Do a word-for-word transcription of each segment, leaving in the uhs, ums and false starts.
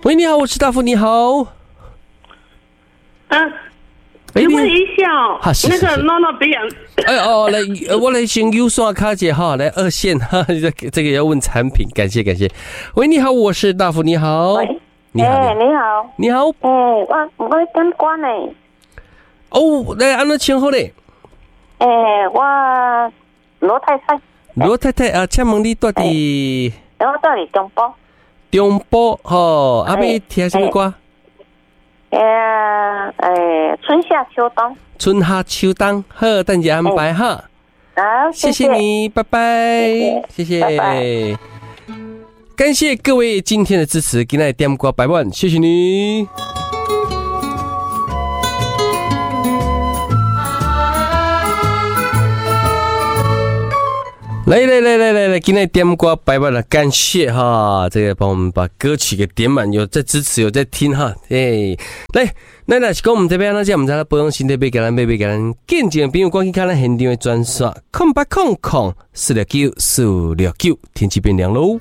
喂，你好，我是大福，你好。 啊，请问一下哦，那个诺诺比亚， 哎哦，来，我来先优刷卡姐哈，来二线哈，这这个要问产品，感谢感谢。喂，你好，我是大福，你好。 喂， 你好， 欸、你好， 你好。 哎、欸，我我点关呢。 哦，来，安怎称呼嘞？ 哎、欸，我罗太太。 罗太太啊，请问你住伫？ 我住伫中部。 中部吼，啊，要听什么歌？ 诶，诶，春夏秋冬。 春夏秋冬，好，等下安排哈。 好， 谢谢你，拜拜，谢谢，拜拜。感谢各位今天的支持，今天点歌百万，谢谢你。来来来来来来，今天点歌百万了，感谢哈，这个帮我们把歌曲给点满，有在支持，有在听哈，哎，来，那那是讲我们这边那些我们在保养身体，别给咱，别别给咱，见证朋友关系看咱现场的专线，空八空空四六九四六九，天气变凉喽。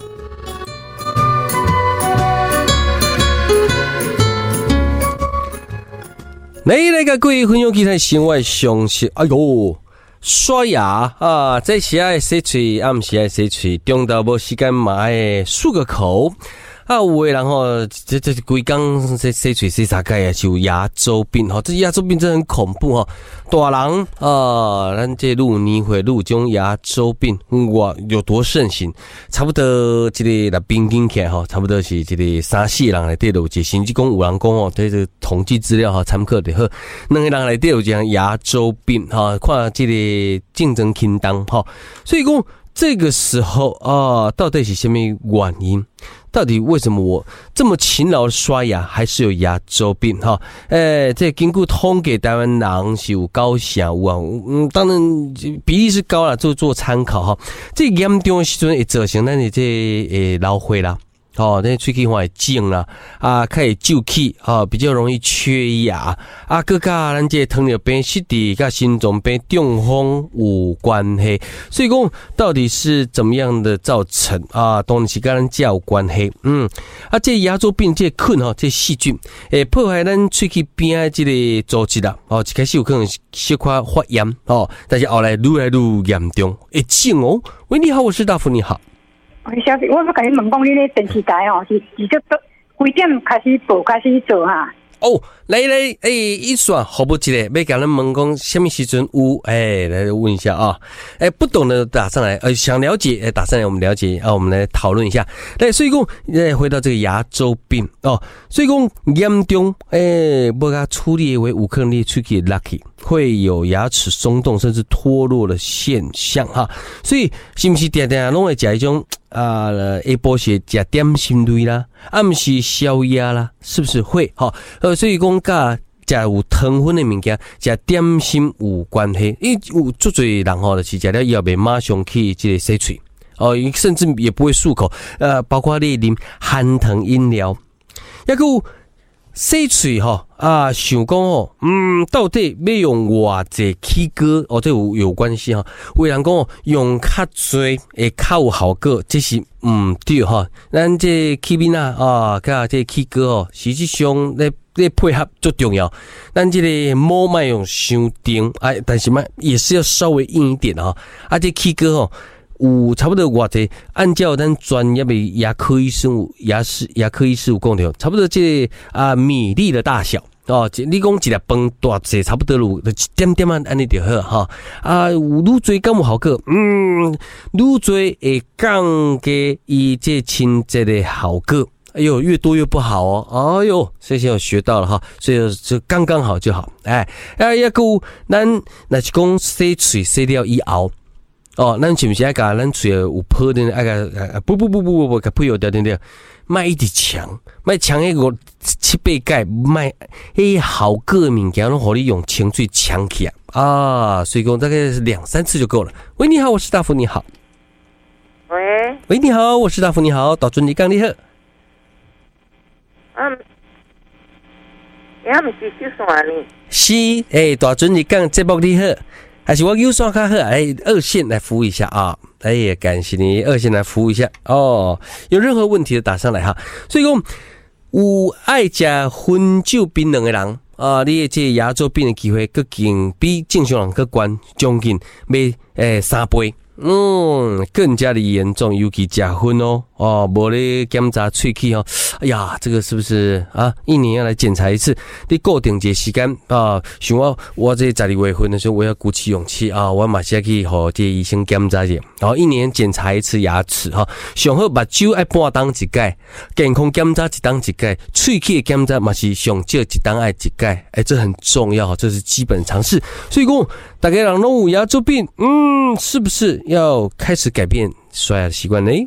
来来个各位朋友，其他生活常识，哎呦。刷牙啊，这时爱洗嘴，暗时爱洗嘴，中昼无时间嘛爱漱个口。啊，有的人吼，这这规工洗洗嘴洗三盖啊，就有牙周病吼。这牙周病真的很恐怖吼。大人啊，咱这愈有年岁愈有种牙周病，哇，有多盛行？差不多这个来平均起来吼，差不多是这个三四人来底有一个，甚至讲有人讲哦，这个统计资料哈，参考的好，两个人来底有这样牙周病哈，看这个竞争轻当哈，所以讲这个时候啊，到底是什么原因？到底为什么我这么勤劳的刷牙，还是有牙周病哈？诶，这经过统计，台湾人是有高下有啊，嗯，当然比例是高啦，做做参考哈。这严重的时阵会造成咱的这诶老花啦。哦，那喙齿会肿啦，啊，开始皱起，啊，比较容易缺牙，啊，佮甲咱这糖尿病、失智、甲心脏病、中风有关系。所以讲，到底是怎么样的造成啊？当然是跟咱这有关系。嗯，啊，这牙周病这菌吼，这细菌会破坏咱喙齿边的这个组织啦。哦，一开始有可能小可发炎哦，但是后来愈来愈严重，会肿哦。喂，你好，我是大福，你好。 小姐，我要跟你问讲，你咧电视台吼是是这几点开始播开始做哈？ 哦，来来，哎，一算好不起来，要跟咱问讲什么时阵有？哎，来问一下啊！哎，不懂的打上来，呃，想了解，哎，打上来我们了解啊，我们来讨论一下。来，所以讲，哎，回到这个牙周病哦，所以讲严重，哎，不给它处理为有可能你喙齿 lucky 会有牙齿松动甚至脱落的现象哈。所以是不是定定拢会食一种？啊，下晡时食点心类啦，暗时宵夜啦，是不是会？哈，呃，所以讲甲食有糖分的物件，食点心有关系。因为有足侪人吼，就是食了以后袂马上去这个洗喙，哦，甚至也不会漱口。呃，包括你啉含糖饮料，抑有洗喙吼啊，想讲哦，嗯，到底要用偌济起膏哦，这有有关系哈。有人讲哦，用较侪会较有效果，这是唔对哈。咱这起面啊啊，甲这起膏哦，实际上咧咧配合最重要。咱这个毛卖用伤硬，哎，但是嘛也是要稍微硬一点哈。啊，这起膏哦。有差不多偌济，按照咱专业的牙科医生、牙师、牙科医师有讲到，差不多这啊米粒的大小哦，你讲一粒饭大细，差不多有一点点啊，安尼就好哈。啊，有愈多敢有效果？嗯，愈多会降低伊这清洁的效果。哎呦，越多越不好哦！哎呦，这些我学到了哈，所以就刚刚好就好。哎，啊，一个咱那是讲洗嘴洗了以后。哦，咱是不是爱甲咱嘴有破的？爱甲不不不不不不，甲配有掉掉掉，卖一直强，卖强迄个七倍钙，卖迄好个物件拢互你用清水强起啊！啊，所以讲大概两三次就够了。喂，你好，我是大福，你好。 喂， 喂，你好，我是大福，你好，大尊你讲你好。 嗯，你还毋是小线呢？ 是，诶、欸，大尊你讲节目你好。还是我右刷卡好，哎，二线来服务一下啊！哎呀，感谢你二线来服务一下哦。有任何问题的打上来哈。所以讲， 有爱食薰酒槟榔的人啊，你的这牙周病的机会，更近比正常人更高，将近要诶三倍。嗯，更加的严重，尤其假婚哦，哦，无咧检查喙齿哦，哎呀，这个是不是啊？一年要来检查一次？你固定一个时间啊，像我我这十二月份的时候，我要鼓起勇气啊，我马上去和这医生检查一下，然后一年检查一次牙齿哈，上好目睭爱半当一届，健康检查一当一届，喙齿检查嘛是上少一当爱一届，哎，这很重要，这是基本常识。所以讲，大家人拢有牙周病，嗯，是不是？要开始改变刷牙的习惯呢？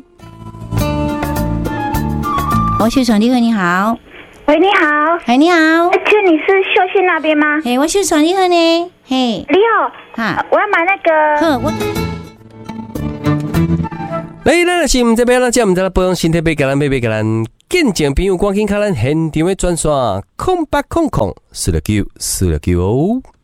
王秀爽，你好，你好， 喂，你好， 哎，你好， 请你是秀信那边吗？ 哎，王秀爽，你好呢，嘿， 你好，哈，我要买那个， 呵，我。 来，咱是唔知要咱，即唔知咱保养身体，俾个咱，俾俾个咱，见证朋友赶紧看咱现场的专线，空八空空四六九四六九哦。